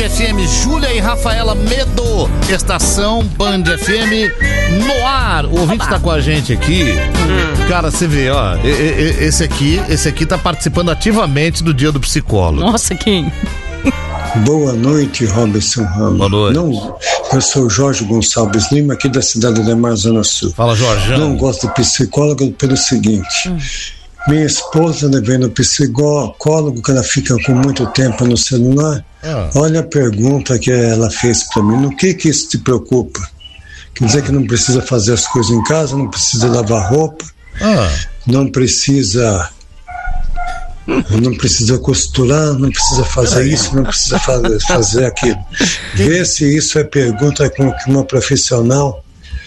FM, Júlia e Rafaela Medo, estação Band FM no ar. O ouvinte tá com a gente aqui. Cara, você vê, ó, esse aqui tá participando ativamente do Dia do Psicólogo. Nossa, quem? Boa noite, Robson Ramos. Boa noite. Não, eu sou o Jorge Gonçalves Lima, aqui da cidade de Mar, Zona Sul. Fala, Jorge. Não gosto de psicólogo pelo seguinte. Minha esposa levando o psicólogo, que ela fica com muito tempo no celular. Olha a pergunta que ela fez para mim. No que isso te preocupa? Quer dizer que não precisa fazer as coisas em casa, não precisa lavar roupa, não precisa costurar, não precisa fazer isso, não precisa fazer aquilo. Vê se isso é pergunta que uma profissional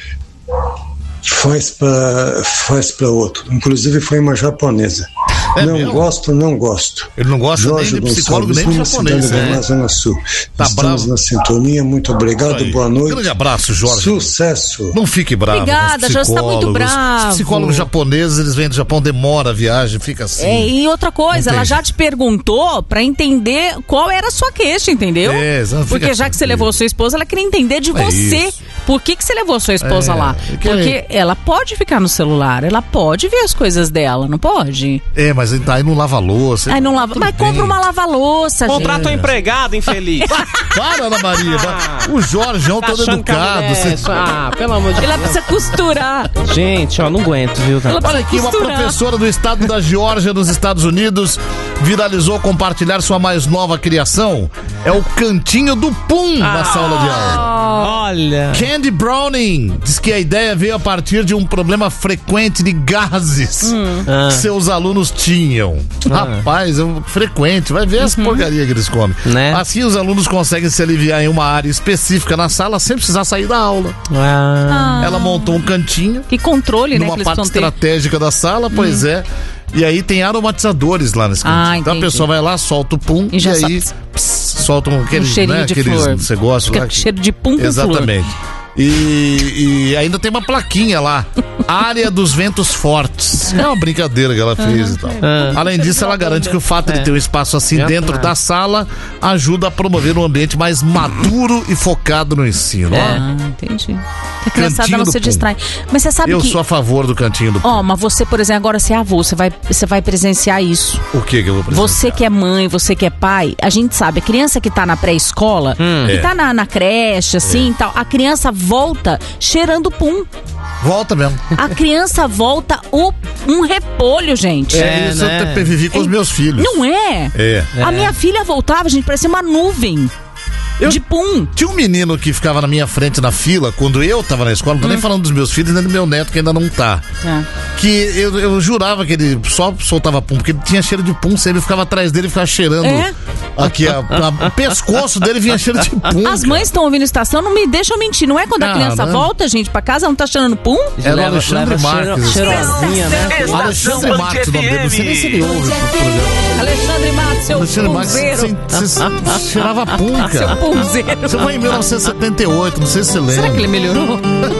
faz para outro. Inclusive foi uma japonesa. Não gosto. Ele não gosta Jorge nem de psicólogo, nem de japonês, né? Zona Sul. Tá Estamos bravo. Na sintonia, muito obrigado, boa noite. Grande abraço, Jorge. Sucesso. Não fique bravo. Obrigada, já está muito bravo. Os psicólogos japoneses, eles vêm do Japão, demora a viagem, fica assim. E outra coisa, ela já te perguntou pra entender qual era a sua queixa, entendeu? Porque já que você levou a sua esposa, ela queria entender de você. Isso. Por que você levou a sua esposa lá? Porque ela pode ficar no celular, ela pode ver as coisas dela, não pode? Mas aí não lava louça. Aí não lava. Mas compra uma lava-louça, gente. Contrata um empregado, infeliz. Para, Ana Maria. O Jorgeão todo educado. Pelo amor de Deus. Ela precisa costurar. Gente, ó, não aguento, viu? Olha aqui, uma professora do estado da Geórgia, nos Estados Unidos, viralizou compartilhar sua mais nova criação. É o cantinho do Pum na sala de aula. Olha. Candy Browning diz que a ideia veio a partir de um problema frequente de gases que seus alunos tinham. Rapaz, é frequente, vai ver as porcarias que eles comem. Né? Assim os alunos conseguem se aliviar em uma área específica na sala sem precisar sair da aula. Ela montou um cantinho. Que controle, né? Numa que parte eles vão ter. estratégica da sala, pois é. E aí tem aromatizadores lá nesse cantinho. Então a pessoa vai lá, solta o pum e aí solta um cheirinho de flor. Você gosta Fica lá? Cheiro de pum com Exatamente. Flor. E ainda tem uma plaquinha lá, área dos ventos fortes. É uma brincadeira que ela fez e tal. Além disso, ela garante que o fato de ter um espaço assim dentro da sala ajuda a promover um ambiente mais maduro e focado no ensino. Entendi. A criançada não se distrai. Mas você sabe Eu sou a favor do cantinho do pum. mas você, por exemplo, agora você é avô, você vai presenciar isso. O que eu vou presenciar? Você que é mãe, você que é pai, a gente sabe, a criança que tá na pré-escola, que tá na creche, assim e tal, a criança volta cheirando pum. Volta mesmo. A criança volta um repolho, gente. Isso né? eu vivi com os meus filhos. Não é? A minha filha voltava, gente, parecia uma nuvem. De pum. Tinha um menino que ficava na minha frente na fila quando eu tava na escola, não tô nem falando dos meus filhos, nem do meu neto que ainda não tá. Que eu jurava que ele só soltava pum, porque ele tinha cheiro de pum, sempre ficava atrás dele e ficava cheirando. Aqui, o pescoço dele vinha cheiro de pum. As mães estão ouvindo a estação, não me deixam mentir. Não é quando a criança volta, gente, pra casa, não tá cheirando pum? Era o Alexandre Marques. Cheirosinha, né? Alexandre Marques, o nome dele. Não sei nem se ele ouve o programa. Alexandre Marques, seu punzeiro. Você cheirava pum, cara. Seu punzeiro. Você foi em 1978, não sei se você lembra. Será que ele melhorou?